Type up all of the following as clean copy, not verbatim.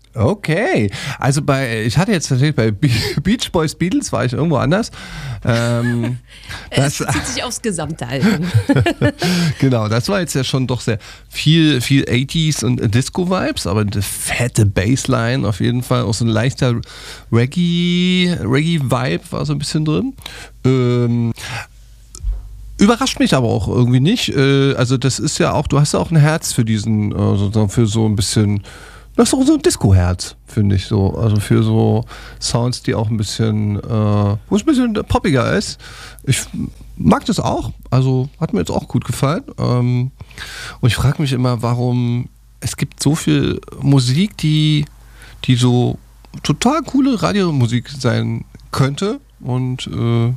Okay, also ich hatte jetzt tatsächlich bei Beach Boys Beatles, war ich irgendwo anders. Es bezieht sich aufs gesamte Album. Genau, das war jetzt ja schon doch sehr viel 80s und Disco-Vibes, aber eine fette Bassline auf jeden Fall, auch so ein leichter Reggae-Vibe war so ein bisschen drin. Überrascht mich aber auch irgendwie nicht. Also das ist ja auch, du hast ja auch ein Herz für diesen, sozusagen für so ein bisschen. Das ist auch so ein Disco-Herz, finde ich so. Also für so Sounds, die auch ein bisschen, wo es ein bisschen poppiger ist. Ich mag das auch. Also hat mir jetzt auch gut gefallen. Und ich frage mich immer, warum es gibt so viel Musik, die so total coole Radiomusik sein könnte. Und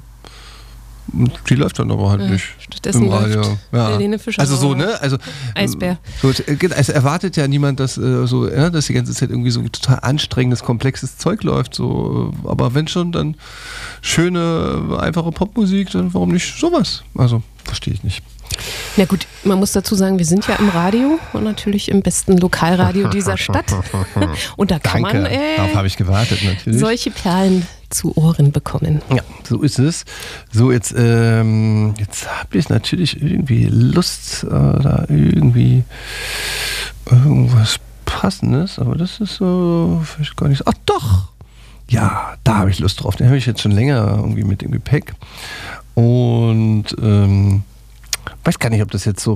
die läuft dann aber halt nicht Stattdessen im Radio. Ja. Helene Fischer. Also so, ne? Also, Eisbär. So, es erwartet ja niemand, dass dass die ganze Zeit irgendwie so total anstrengendes, komplexes Zeug läuft. So. Aber wenn schon, dann schöne, einfache Popmusik, dann warum nicht sowas? Also, verstehe ich nicht. Na gut, man muss dazu sagen, wir sind ja im Radio und natürlich im besten Lokalradio dieser Stadt. Und da kann man darauf habe ich gewartet, natürlich. Solche Perlen zu Ohren bekommen. Ja, so ist es. So, jetzt habe ich natürlich irgendwie Lust, da irgendwie irgendwas Passendes, aber das ist so vielleicht gar nicht so. Ach doch! Ja, da habe ich Lust drauf. Den habe ich jetzt schon länger irgendwie mit dem Gepäck. Und weiß gar nicht, ob das jetzt so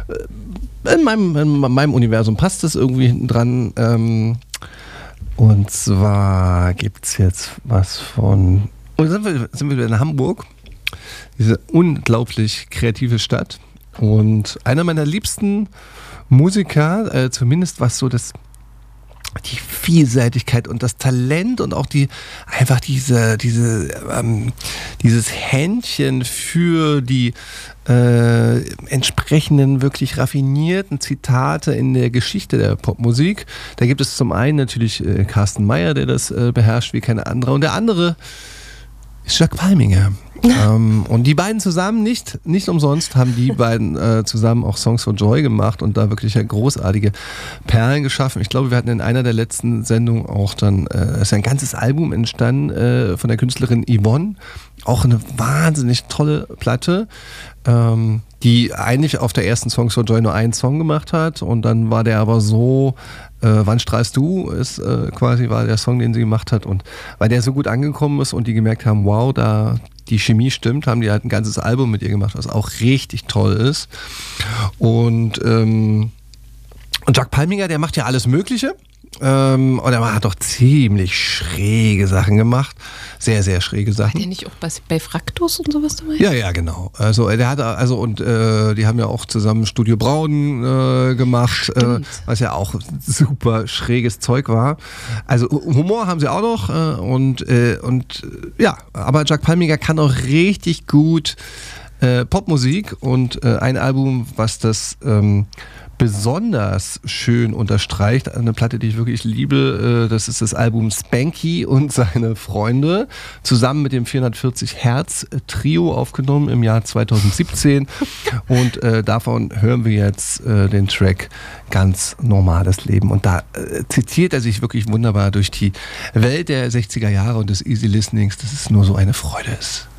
in meinem Universum passt das irgendwie hinten dran. Und zwar gibt es jetzt was von. Und sind wir wieder in Hamburg. Diese unglaublich kreative Stadt. Und einer meiner liebsten Musiker, zumindest was so die Vielseitigkeit und das Talent und auch dieses Händchen für die entsprechenden, wirklich raffinierten Zitate in der Geschichte der Popmusik. Da gibt es zum einen natürlich Carsten Meyer, der das beherrscht wie kein anderer. Und der andere ist Jacques Palminger. Und die beiden zusammen, nicht umsonst, haben die beiden zusammen auch Songs for Joy gemacht und da wirklich großartige Perlen geschaffen. Ich glaube, wir hatten in einer der letzten Sendungen auch dann, ist ein ganzes Album entstanden von der Künstlerin Yvonne. Auch eine wahnsinnig tolle Platte, die eigentlich auf der ersten Songs for Joy nur einen Song gemacht hat und dann war der aber so, Wann strahlst du, ist war der Song, den sie gemacht hat und weil der so gut angekommen ist und die gemerkt haben, wow, da die Chemie stimmt, haben die halt ein ganzes Album mit ihr gemacht, was auch richtig toll ist. Und Jacques Palminger, der macht ja alles Mögliche. Und er hat doch ziemlich schräge Sachen gemacht. Sehr, sehr schräge Sachen. War der nicht auch bei Fraktus und sowas dabei? Ja, genau. Also die haben ja auch zusammen Studio Braun gemacht, was ja auch super schräges Zeug war. Also Humor haben sie auch noch aber Jacques Palminger kann auch richtig gut Popmusik und ein Album, was das besonders schön unterstreicht, eine Platte, die ich wirklich liebe, das ist das Album Spanky und seine Freunde, zusammen mit dem 440 Hertz Trio aufgenommen im Jahr 2017 und davon hören wir jetzt den Track Ganz normales Leben und da zitiert er sich wirklich wunderbar durch die Welt der 60er Jahre und des Easy Listenings, dass es nur so eine Freude ist.